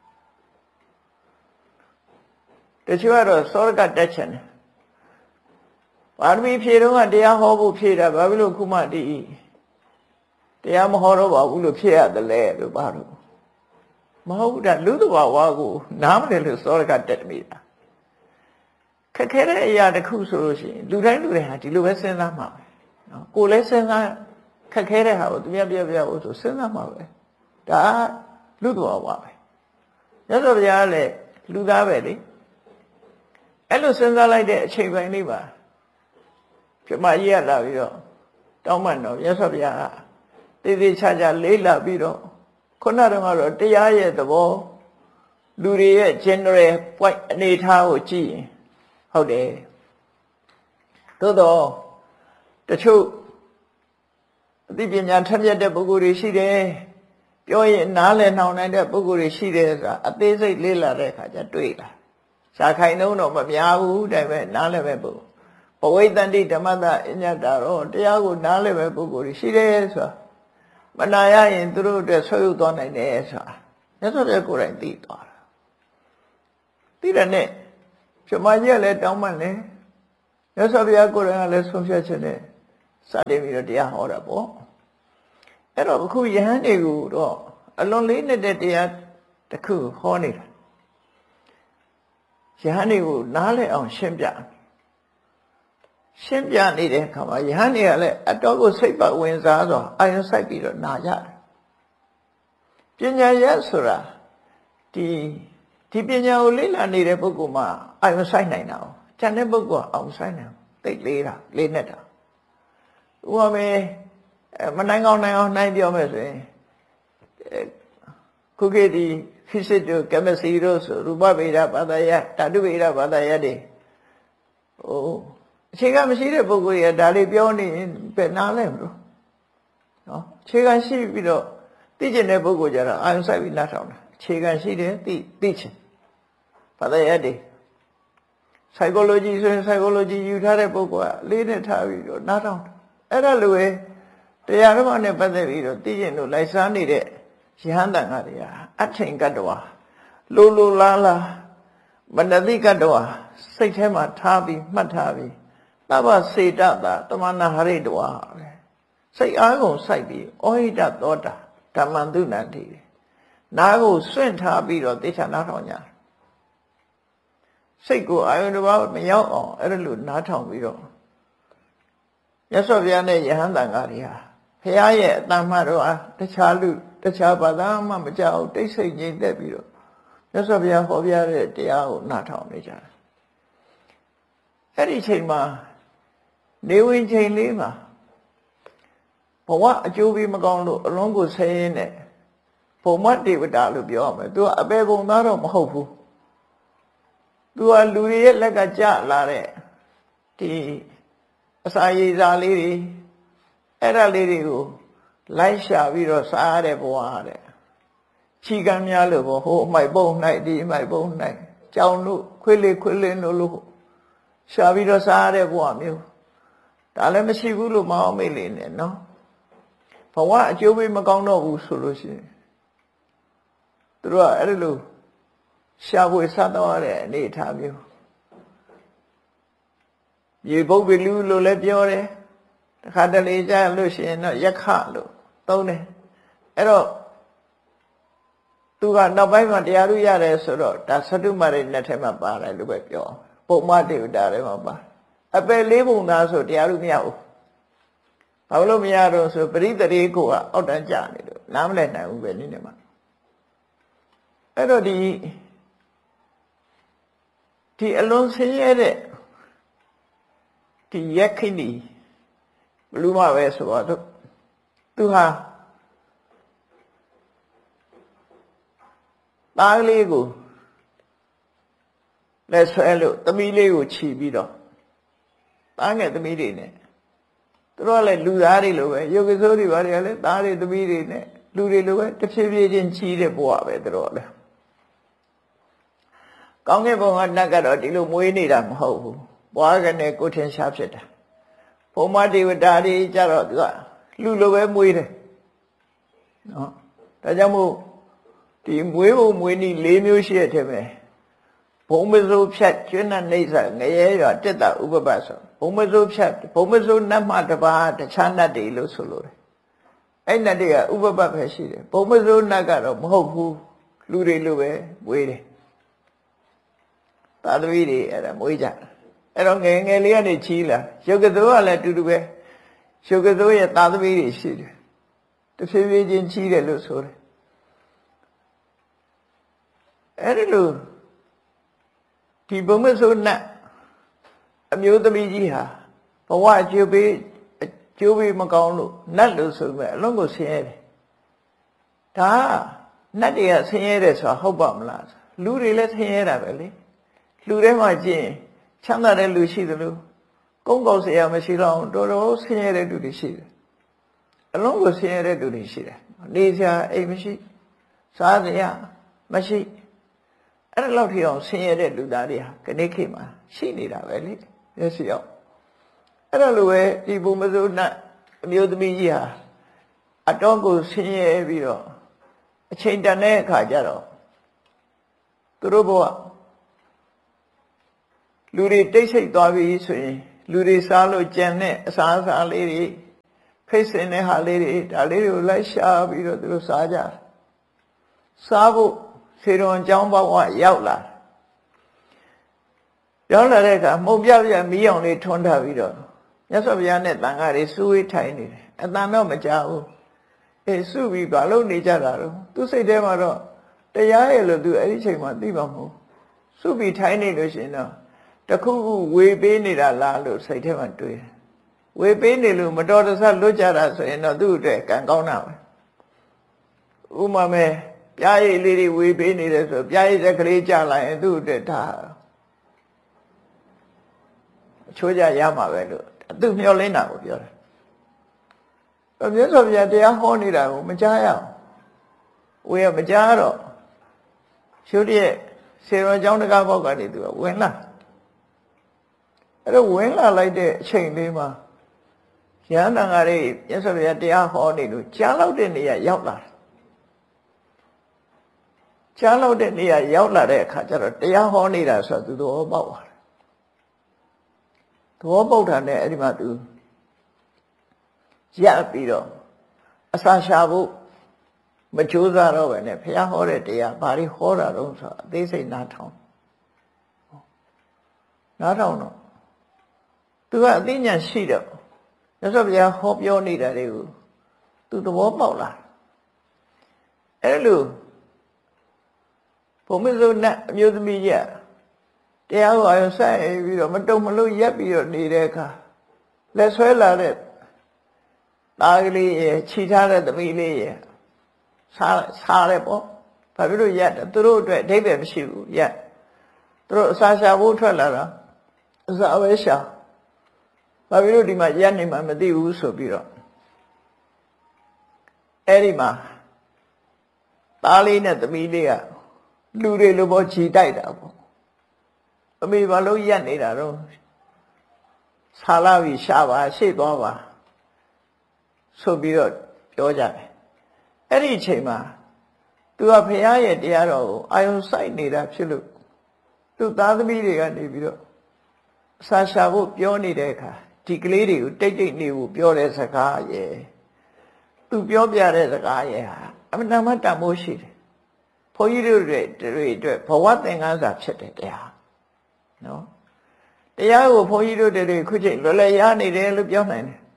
တချို့ကတော့စောရကတက်ချင်တယ်ပါရမီဖြည့်တော့ကတရားဟောဖို့ဖြည့်တာဘာဖြစ်လို့ခုမှဒီတရားမဟောတော့ပါဘူးလို့ဖြည့်ရတယ်လေလို့ပါတော့မဟုတ်ဘူးဒါလူတဘာဝကိုနားမလည်လို့စောရကတက်မိတာခက်ခဲတဲ့အရာတစ်ခုဆိုလို့ရှိရင်လူတိုင်းဟာဒီလိုပဲစဉ်းစားမှာပဲနော်ကိုယ်လည်းစဉ်းစားခက်ခဲတဲ့ဟာကိုသူများပြဖို့ဆိုစဉ်းစားမှာပဲဒါလူတဘာဝပဲရသော်ဘုရားလည်းလူသားပဲလေအဲ့လိုစဉ်းစားလိုက်တဲ့အချိန်ပိုင်းလေးပါပြမကြီးရလာပြီးတော့တောင်းပန်တော့ရသော်ဘုရားကတေးသေးချာချာလေးလာပြီးတော့ခုနကတော့တရားရဲ့သဘောလူတွေရဲ့ general point အနေထားကိုကြည့်ရင်ဟုတ်တယ်သို့တော့တချို့အသိပညာထက်မြက်တဲ့ပုဂ္ဂိုလ်တွေရှိတယ်ပြောရင်နားလည်နှောင်နိုင်တဲ့ပုဂ္ဂိုလ်တွေရှိတယ်ဆိုတာအသေးစိတ်လေ့လာတဲ့အခါကျတွေ့လာရှားခိုင်နှုံးတော့မများဘူးဒါပေမဲ့နားလည်မဲ့ပုဂ္ဂိုလ်ဘဝိတ္တန္တိဓမ္မတအညတ္တတော့တရားကိုနားလည်မဲ့ပုဂ္ဂိုလ်တွေရှိတယ်ဆိုတာမနာရရင်သူတို့အတွက်ဆွေးရုပ်သွားနိုင်တယ်ဆိုတာမြတ်စွာဘုရားကိုယ်တိုင်သိသွားတာသိတယ်နဲ့ပြမကြီးကလည်းတောင်းပန်တယ်မြတ်စွာဘုရားကိုယ်တိုင်ကလည်းဆုံးဖြတ်ချက်နဲ့စတင်ပြီးတော့တရားဟောတာပေါ့အဲ့တော့အခုယဟန်တွေကိုတော့အလွန်လေးနေတဲ့တရားတစ်ခုဟောနေတာယဟန်တွေကိုနားလည်အောင်ရှင်းပြနေတဲ့အခါမှာယဟန်တွေကလည်းအတော်ကိုစိတ်ပတ်ဝင်စားတော့အာရုံစိုက်ပြီးတော့နာကြတယ်ပညာရဆိုတာဒီပညာကိုလေ့လာနေတဲ့ပုဂ္ဂိုလ်မှာအာရုံစိုက်နိုင်တာ哦ကျန်တဲ့ပုဂ္ဂိုလ်ကအောင်စိုက်နိုင်သိလေးနေတာဥပမာမနိုင်ကောင်းနိုင်ပြောမယ်ဆိုရင်ခုခေတ်ဒီ physics တို့ chemistry တို့ဆိုရူပဗေဒဘာသာရပ်ဓာတုဗေဒဘာသာရပ်တွေအခြေခံမရှိတဲ့ပုဂ္ဂိုလ်တွေကဒါလေးပြောနေရင်ပဲနားလဲမလို့နော်အခြေခံရှိပြီးတော့သိကျင်တဲ့ပုဂ္ဂိုလ်ကြတော့အာရုံစိုက်ပြီးနားထောင်တာအခြေခံရှိတယ်သိချင်ဘာသာရပ်တွေ psychology ဆိုရင် psychology ယူထားတဲ့ပုဂ္ဂိုလ်ကလေးနဲ့ထားပြီးတော့နားထောင်အဲ့ဒါလိုပဲတရားဓမ္မနဲ့ပတ်သက်ပြီးတော့သိကျင်လို့လိုက်စားနေတဲ့ယဟန်တန်ဃာတွေကအထင်ကတ္တဝါလိုလားမနတိကတ္တဝါစိတ်ထဲမှာထားပြီးမှတ်ထားပြီးသဗ္ဗစေတသာတမနာဟရိတဝါပဲစိတ်အားကုန်စိုက်ပြီးဩဟိတသောတာဓမ္မံတုဏ္ဍိနားကိုစွန့်ထားပြီးတော့သိချာနားထောင်ကြစိတ်ကိုအာယုန်တစ်ပါးမရောက်အောင်အဲ့လိုနားထောင်ပြီးတော့မြတ်စွာဘုရားနဲ့ယဟန်တန်ဃာတွေဟာဘုရားရဲ့အတန်မှတော့တခြားဘာသာမှမကြောက်တိတ်ဆိတ်ငြိမ်သက်ပြီးတော့မြတ်စွာဘုရားဟောပြတဲ့တရားကိုနားထောင်နေကြတယ်အဲ့ဒီချိန်မှာနေဝင်ချိန်လေးမှာဘဝအကျိုးပေးမကောင်းလို့အလုံးကိုဆဲရင်းနဲ့ဘုံမတေဝတာလို့ပြောရမယ်သူကအပေပုံသားတော့မဟုတ်ဘူးသူကလူတွေရဲ့လက်ကကြလာတဲ့ဒီအစာရည်စားလေးတွေအဲ့ဒါလေးတွေကိုလိုက်ရှာပြီးတော့စားရတဲ့ဘဝတဲ့ခြိကံများလို့ပေါ့ဟိုအမိုက်ပုံ၌ဒီအမိုက်ပုံ၌ကြောင်လို့ခွေးလင်းလို့ရှာပြီးတော့စားရတဲ့ဘဝမျိုးဒါလည်းမရှိဘူးလို့မအောင်မေ့လေနဲ့နော်ဘဝအကျိုးပေးမကောင်းတော့ဘူးဆိုလို့ရှိရင်သူတို့ကအဲ့လိုရှာဖွေစားတော့ရတဲ့အနေအထားမျိုးရေပုတ်ပလူလို့လည်းပြောတယ်တခါတလေကြာလို့ရှိရင်တော့ယက္ခလို့သုံးတယ်အဲ့တော့သူကနောက်ပိုင်းမှာတရားဥရတယ်ဆိုတော့ဒါသတ္တုမရိနဲ့ထဲမှာပါတယ်လို့ပဲပြောပုံမတေဝတာထဲမှာပါအပယ်လေးပုံသားဆိုတရားဥမရဘူးဘာလို့မရတော့ဆိုပရိသေကိုကအောက်တန်းကြနေလို့နားမလည်နိုင်ဘူးပဲနည်းနည်းမှာအဲ့တော့ဒီအလွန်ဆင်းရဲတဲ့ဒီယက္ခိနီဘလူးမပဲဆိုတော့သူဟာသားလေးကိုလက်ဆွဲလို့သမီးလေးကိုခြီးပြီးတော့သားငယ်သမီးတွေနဲ့သူတို့ကလည်းလူသားတွေလိုပဲယုတ်ကစိုးတွေဘာတွေကလည်းသားတွေသမီးတွေနဲ့လူတွေလိုပဲတဖြည်းဖြည်းချင်းခြီးတဲ့ဘဝပဲသူတို့လည်းကောင်းကင်ဘုံကနတ်ကတော့ဒီလိုမွေးနေတာမဟုတ်ဘူးဘွားကနေကိုထင်ရှားဖြစ်တာဘုံမတေဝတာတွေကြတော့သူကလူလိုပဲမွေးတယ်နော်ဒါကြောင့်မို့ဒီမွေးဖို့မွေးနည်း၄မျိုးရှိတဲ့ထဲမှာဘုံမစိုးဖြတ်ကျွန်းနဲ့နှိမ့်ဆက်ငရဲရွာတက်တာဥပပတ်ဆိုဘုံမစိုးဖြတ်ဘုံမစိုးနတ်မှတပါးတခြားနတ်တွေလို့ဆိုလို့တယ်အဲ့နတ်တွေကဥပပတ်ပဲရှိတယ်ဘုံမစိုးနတ်ကတော့မဟုတ်ဘူးလူတွေလိုပဲမွေးတယ်သာသမီတွေအဲ့ဒါမွေးကြအဲ့တော့ငယ်လေးကနေချီးလာယုတ်ကစိုးကလည်းတူတူပဲယုတ်ကစိုးရဲ့သာသမီတွေရှိတယ်တဖြည်းဖြည်းချင်းချီးတယ်လို့ဆိုတယ်အဲ့ဒီလိုဒီဘုံမစိုးနတ်အမျိုးသမီးကြီးဟာဘဝအကျိုးပေးမကောင်းလို့နတ်လို့ဆိုမဲ့အလုံးကိုဆင်းရဲတယ်ဒါနတ်တွေကဆင်းရဲတယ်ဆိုတာဟုတ်ပါမလားလူတွေလည်းဆင်းရဲတာပဲလေလူထဲမှာကျင့်ချမ်းသာတဲ့လူရှိသလိုကုန်းကောက်เสียမရှိတော့တော်တော်ဆင်းရဲတဲ့လူတွေရှိတယ်အလုံးကိုဆင်းရဲတဲ့လူတွေရှိတယ်နေစရာအိမ်မရှိစားစရာမရှိအဲ့ဒါလောက်ထိအောင်ဆင်းရဲတဲ့လူသားတွေဟာခဏခေတ်မှာရှိနေတာပဲလေမျက်စိအောင်အဲ့ဒါလိုပဲဒီဘုံမစိုးနတ်အမျိုးသမီးကြီးဟာအတော်ကိုဆင်းရဲပြီးတော့အချိန်တန်တဲ့အခါကျတော့သူတို့ဘဝလူတွေတိတ်ဆိတ်သွားပြီဆိုရင်လူတွေစားလို့ကြံတဲ့အစားအစာလေးတွေဖိတ်စင်တဲ့ဟာလေးတွေဒါလေးတွေကိုလိုက်ရှာပြီးတော့သူတို့စားကြစားဖို့စေတော်အကြောင်းပေါက်ရောက်လာတဲ့အခါမှုန်ပြပြမီးအောင်လေးထွန်းထားပြီးတော့မြတ်စွာဘုရားနဲ့တန်ခါးတွေစုဝေးထိုင်နေတယ်အတန်တော့မကြဘူးစုပြီးဘာလို့နေကြတာတော့သူစိတ်ထဲမှာတော့တရားရဲ့လို့သူအဲ့ဒီချိန်မှာသိပါမဟုတ်စုပြီးထိုင်နေလို့ရှိရင်တော့တခုခုဝေပေးနေတာလားလို့စိတ်ထဲမှာတွေးဝေပေးနေလို့မတော်တဆလွတ်ကြတာဆိုရင်တော့သူ့အတွက်ကံကောင်းတာပဲဥမာမဲ့ပြားရည်လေးတွေဝေပေးနေတယ်ဆိုပြားရည်စက်ကလေးကြာလာရင်သူ့အတွက်ဒါအချိုးကြရမှာပဲလို့သူမျှော်လင့်တာကိုပြောတယ်မြတ်စွာဘုရားတရားဟောနေတာကိုမကြားရအောင်ဝေရမကြားတော့ရှုတည်းစေတော်ကျောင်းတကားဘောက်ကနေသူကဝင်လာအဲ့တော့ဝင်လာလိုက်တဲ့အချိန်လေးမှာရဟန်းတန်ဃာတွေမြတ်စွာဘုရားတရားဟောနေလို့ကြားလောက်တဲ့နေရာရောက်လာတယ်ကြားလောက်တဲ့နေရာရောက်လာတဲ့အခါကျတော့တရားဟောနေတာဆိုတော့သူသဘောပေါက်သွားတယ်သဘောပေါက်တာနဲ့အဲ့ဒီမှာသူရပ်ပြီးတော့အစာရှာဖို့မကြိုးစားတော့ပဲနဲ့ဘုရားဟောတဲ့တရားဘာတွေဟောတာတော့ဆိုအသေးစိတ်နားထောင်တော့သူကအသိဉာဏ်ရှိတော့မြတ်စွာဘုရားဟောပြောနေတာတွေကိုသူသဘောပေါက်လာအဲ့လိုဘုံမစိုးနဲ့အမျိုးသမီးကြီးတရားဟောရဆိုင်ပြီးတော့မတုံမလို့ရက်ပြီးတော့နေတဲ့အခါလက်ဆွဲလာတဲ့သားကလေးရခြိထားတဲ့သမီးလေးရစားတယ်ပေါ့ဘာဖြစ်လို့ရက်သူတို့အတွက်အဓိပ္ပာယ်မရှိဘူးရက်သူတို့အစာရှာဖို့ထွက်လာတာအစာပဲရှာဘာဖြစ်လို့ဒီမှာရက်နေမှမသိဘူးဆိုပြီးတော့အဲ့ဒီမှာသားလေးနဲ့သမီးလေးကလူတွေလိုပေါ်ခြိတိုက်တာပေါ့အမေဘာလို့ရက်နေတာတော့ဆာလာပြီးရှာပါရှေ့သွားပါဆိုပြီးတော့ပြောကြတယ်အဲ့ဒီအချိန်မှာသူကဘုရားရဲ့တရားတော်ကိုအာယုံစိုက်နေတာဖြစ်လို့သူ့သားသမီးတွေကနေပြီးတော့အစာရှာဖို့ပြောနေတဲ့အခါဒီကလေးတွေကိုတိတ်တိတ်နေဖို့ပြောတဲ့စကားရဲ့သူပြောပြတဲ့စကားရဲ့ဟာအမှန်တမ်းတန်ဖိုးရှိတယ်ဘုန်းကြီးတို့တွေအတွက်ဘဝသင်ခန်းစာဖြစ်တယ်တရားနော်တရားကိုဘုန်းကြီးတို့တွေခုချိန်လွယ်လွယ်ရနေတယ်လို့ပြောနိုင်တယ်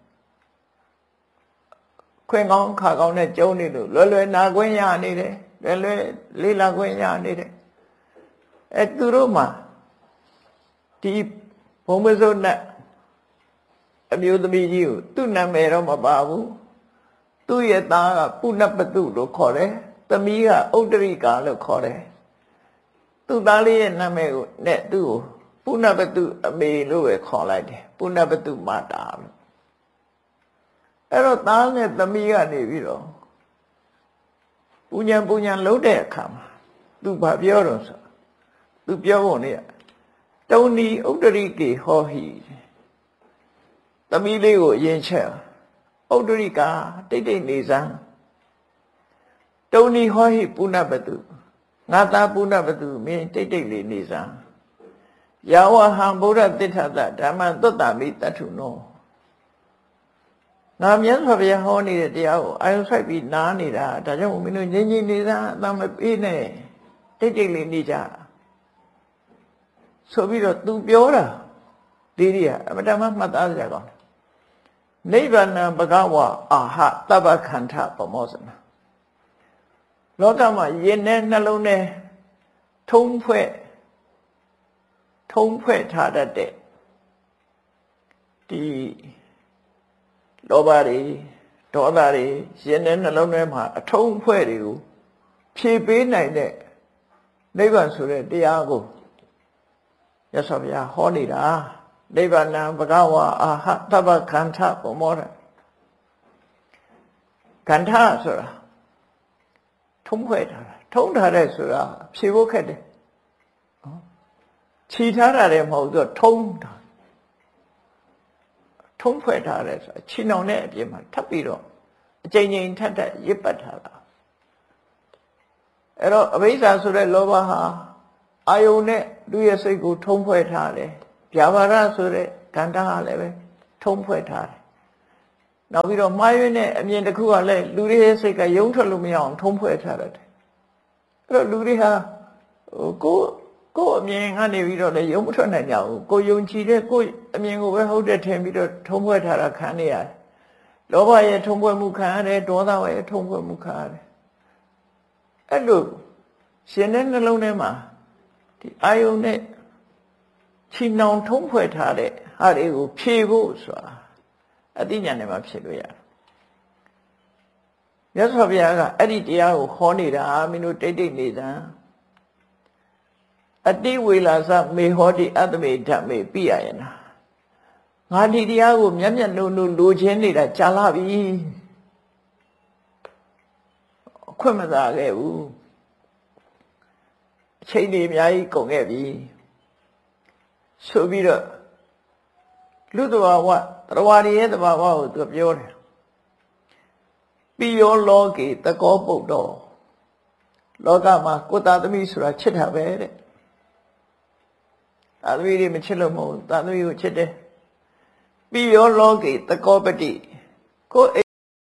ခွင့်ကောင်းခါကောင်းနဲ့ကျုံနေလို့လွယ်လွယ်နာခွင့်ရနေတယ်လွယ်လွယ်လေးလာခွင့်ရနေတယ်အဲသူတို့မှာဒီဘုံမစိုးနဲ့အမျိုးသမီးကြီးကိုသူ့နာမည်တော့မပါဘူးသူ့ရဲ့သားကပုဏ္ဏပတုလို့ခေါ်တယ်သမီးကဥတ္တရိကာလို့ခေါ်တယ်သူ့သားလေးရဲ့နာမည်ကိုနဲ့သူ့ကိုပုဏ္ဏပတုအမေလို့ပဲခေါ်လိုက်တယ်ပုဏ္ဏပတုမာတာလို့အဲ့တော့သားနဲ့သမီးကနေပြီးတော့ပူညာလုံးတဲ့အခါမှာသူဘာပြောတော့ဆိုသူပြောဖို့နေတုံနီဥတ္တရိကေဟောဟိသမီးလေးကိုအရင်ချက်ဥတ္တရိကာတိတ်တိတ်နေစမ်းတုံနီဟောဟိပုဏ္ဏပတုငါသားပုဏ္ဏပတုမင်းတိတ်တိတ်လေးနေစမ်းယာဝဟံဗုဒ္ဓတိဋ္ဌတဓမ္မသုတ္တမိတ္ထုနောငါမြတ်စွာဘုရားဟောနေတဲ့တရားကိုအာယုံဆိုင်ပြီးနားနေတာဒါကြောင့်မင်းတို့ငြိမ်ငြိမ်နေစမ်းအတမပေးနဲ့တိတ်တိတ်လေးနေကြဆိုပြီးတော့သူပြောတာဒီဒီကအမတမမှတ်သားကြကောင်းနိဗ္ဗာန်ဘဂဝါအာဟတပ္ပခန္ဓပမောဇနာလောကမှာယင်နဲ့နှလုံးနဲ့ထုံးဖွဲ့ထားတတ်တဲ့ဒီလောဘတွေဒေါသတွေယင်နဲ့နှလုံးထဲမှာအထုံးဖွဲ့တွေကိုဖြည့်ပေးနိုင်တဲ့နိဗ္ဗာန်ဆိုတဲ့တရားကိုရသော်ဗျာဟောနေတာနိဗ္ဗာန်ဘဂဝါအာဟတပ္ပခန္ဓပမောဇခန္ဓဆိုတာထုံးဖွဲ့ထားတာထုံးထားတဲ့ဆိုတာဖြည့်ဖို့ခက်တယ်ခြိထားတာလည်းမဟုတ်သူထုံးတာထုံးဖွဲ့ထားတယ်ဆိုတာခြိနှောင်တဲ့အပြင်မှာထပ်ပြီးတော့အကြိမ်ကြိမ်ထပ်ရစ်ပတ်ထားတာအဲ့တော့အဘိဓါဆိုတဲ့လောဘဟာအာယုန်နဲ့သူ့ရဲ့စိတ်ကိုထုံးဖွဲ့ထားတယ်ဗျာပါဒဆိုတဲ့ကန္တာကလည်းပဲထုံးဖွဲ့ထားတယ်နောက်ပြီးတော့မှားယွင်းတဲ့အမြင်တစ်ခုကလည်းလူတွေရဲ့စိတ်ကယုံထွက်လို့မရအောင်ထုံးဖွဲ့ထားတယ်အဲ့တော့လူတွေဟာကိုယ်အမြင်ကနေပြီးတော့လည်းယုံမထွက်နိုင်ကြဘူးကိုယုံကြည်တဲ့ကိုအမြင်ကိုပဲဟုတ်တယ်ထင်ပြီးတော့ထုံးဖွဲ့ထားတာခံနေရတယ်လောဘရဲ့ထုံးဖွဲ့မှုခံရတယ်ဒေါသရဲ့ထုံးဖွဲ့မှုခံရတယ်အဲ့လိုရှင်တဲ့နှလုံးထဲမှာဒီအာယုန်နဲ့ချီနှောင်ထုံးဖွဲ့ထားတဲ့ဟာတွေကိုဖြေဖို့ဆိုတာအသိဉာဏ်နဲ့မှဖြေလို့ရတယ်မြတ်စွာဘုရားကအဲ့ဒီတရားကိုခေါ်နေတာမင်းတို့တိတ်တိတ်နေစမ်းအတိဝေလာစမေဟောတိအတ္တမေဓမ္မေပိယယနာငါဒီတရားကိုမျက်မျက်နှုံနှုံလိုချင်နေတာကြာလာပြီအခွင့်မသာခဲ့ဘူးအချိန်တွေအများကြီးကုန်ခဲ့ပြီဆိုပြီးတော့လူတဘာဝတရားရဲ့တဘာဝကိုသူပြောတယ်ပိယောလောကေတကောပုတ်တော်လောကမှာကိုယ်သားသမီးဆိုတာချစ်တာပဲတဲ့သာသမီတွေမချစ်လို့မဟုတ်သာသမီကိုချစ်တယ်ပိယောလောကေတကောပတိကို